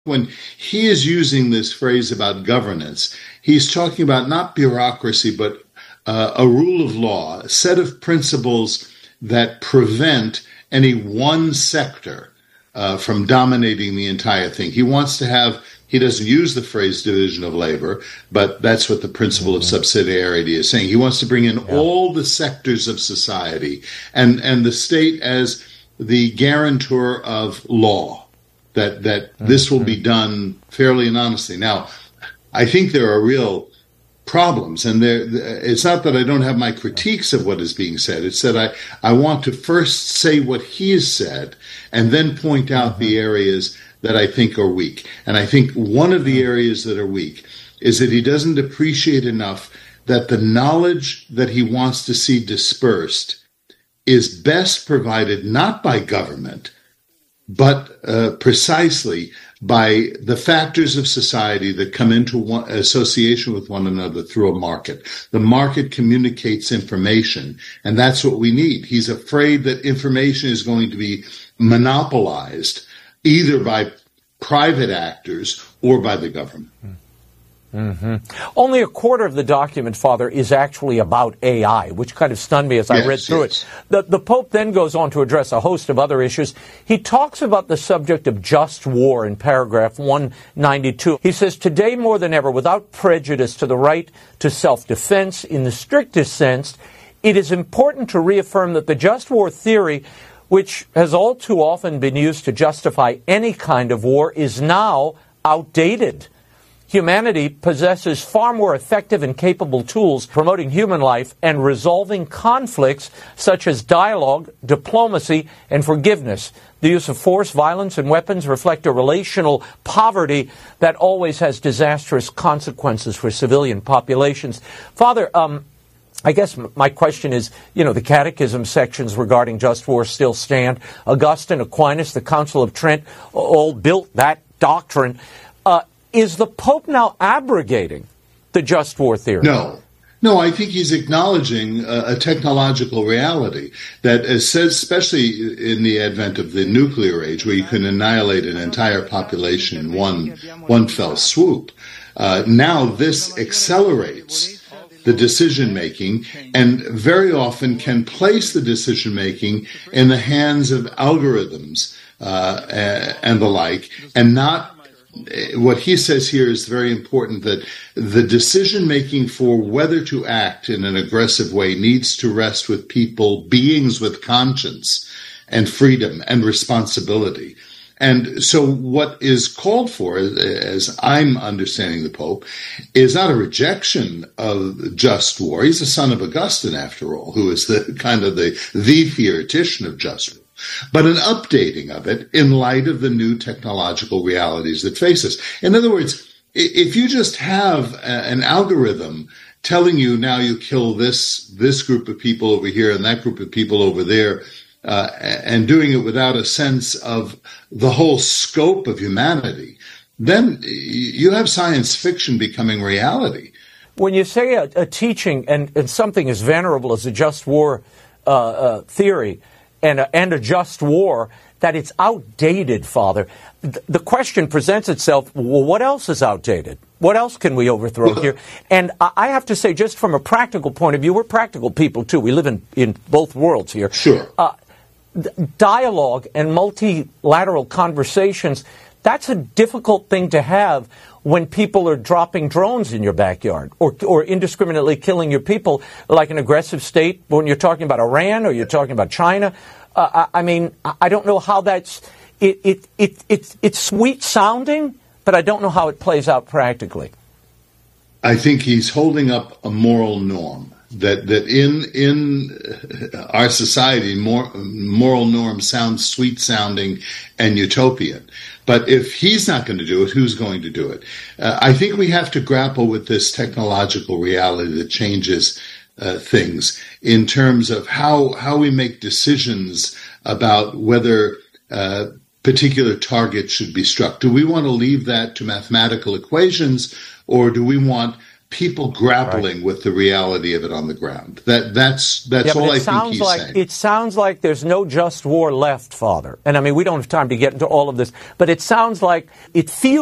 When he is using this phrase about governance, he's talking about not bureaucracy, but a rule of law, a set of principles that prevent any one sector from dominating the entire thing. He wants to have, he doesn't use the phrase division of labor, but that's what the principle of subsidiarity is saying. He wants to bring in all the sectors of society and the state as the guarantor of law, that this will be done fairly and honestly. Now, I think there are real problems, and it's not that I don't have my critiques of what is being said. It's that I want to first say what he has said and then point out the areas that I think are weak. And I think one of the areas that are weak is that he doesn't appreciate enough that the knowledge that he wants to see dispersed is best provided not by government, but precisely by the factors of society that come into association with one another through a market. The market communicates information, and that's what we need. He's afraid that information is going to be monopolized either by private actors or by the government. Only a quarter of the document, Father, is actually about AI, which kind of stunned me as I read through it. The Pope then goes on to address a host of other issues. He talks about the subject of just war in paragraph 192. He says, today more than ever, without prejudice to the right to self-defense in the strictest sense, it is important to reaffirm that the just war theory, which has all too often been used to justify any kind of war, is now outdated. Humanity possesses far more effective and capable tools promoting human life and resolving conflicts such as dialogue, diplomacy, and forgiveness. The use of force, violence, and weapons reflect a relational poverty that always has disastrous consequences for civilian populations. Father, I guess my question is, the catechism sections regarding just war still stand. Augustine, Aquinas, the Council of Trent all built that doctrine. Is the Pope now abrogating the just war theory? No, I think he's acknowledging a technological reality that says, especially in the advent of the nuclear age, where you can annihilate an entire population in one fell swoop. Now this accelerates the decision-making and very often can place the decision-making in the hands of algorithms and the like, and not what he says here is very important, that the decision-making for whether to act in an aggressive way needs to rest with people, beings with conscience and freedom and responsibility. And so what is called for, as I'm understanding the Pope, is not a rejection of just war. He's a son of Augustine, after all, who is the theoretician of just war, but an updating of it in light of the new technological realities that face us. In other words, if you just have an algorithm telling you now you kill this group of people over here and that group of people over there, and doing it without a sense of the whole scope of humanity, then you have science fiction becoming reality. When you say a teaching and something as venerable as a just war theory, and a just war, that it's outdated, Father, the question presents itself, well, what else is outdated? What else can we overthrow here? And I have to say, just from a practical point of view, we're practical people, too. We live in both worlds here. Sure. Dialogue and multilateral conversations, that's a difficult thing to have when people are dropping drones in your backyard or indiscriminately killing your people like an aggressive state, when you're talking about Iran or you're talking about China. I mean, I don't know how that's... It's sweet sounding, but I don't know how it plays out practically. I think he's holding up a moral norm that in our society, moral norm sounds sweet sounding and utopian. But if he's not going to do it, who's going to do it? I think we have to grapple with this technological reality that changes things in terms of how we make decisions about whether particular targets should be struck. Do we want to leave that to mathematical equations, or do we want people grappling with the reality of it on the ground. That's all I think he's saying. It sounds like there's no just war left, Father. And I mean, we don't have time to get into all of this, but it sounds like it feels